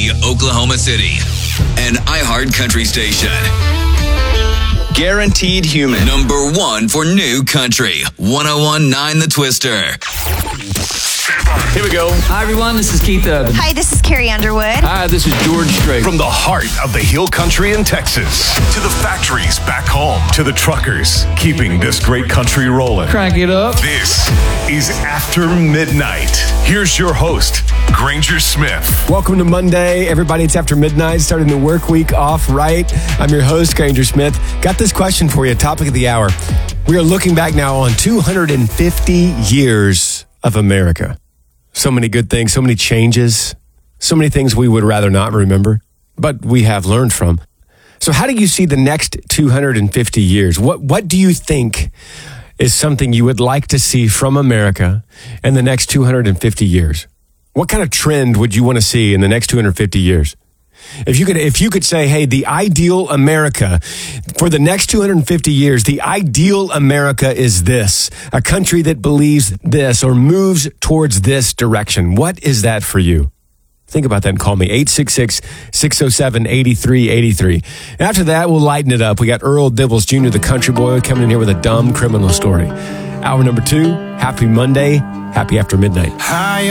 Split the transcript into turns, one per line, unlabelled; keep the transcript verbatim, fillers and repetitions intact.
City, Oklahoma City. An iHeart Country station. Guaranteed Human. Number one for new country. one oh one point nine The Twister.
Here we go.
Hi, everyone. This is Keith Urban.
Hi, this is Carrie Underwood.
Hi, this is George Strait.
From the heart of the Hill Country in Texas to the factories back home to the truckers keeping this great country rolling.
Crank it up.
This is After Midnight. Here's your host, Granger Smith.
Welcome to Monday, everybody. It's After Midnight, starting the work week off right. I'm your host, Granger Smith. Got this question for you, topic of the hour. We are looking back now on two hundred fifty years of America. So many good things, so many changes, so many things we would rather not remember, but we have learned from. So how do you see the next two hundred fifty years? What what do you think is something you would like to see from America in the next two hundred fifty years? What kind of trend would you want to see in the next two hundred fifty years? If you could, if you could say, hey, the ideal America for the next two hundred fifty years, the ideal America is this, a country that believes this or moves towards this direction. What is that for you? Think about that and call me, eight six six, six oh seven, eight three eight three. And after that, we'll lighten it up. We got Earl Dibbles Junior, the country boy, coming in here with a dumb criminal story. Hour number two, happy Monday, happy After Midnight.
Hi.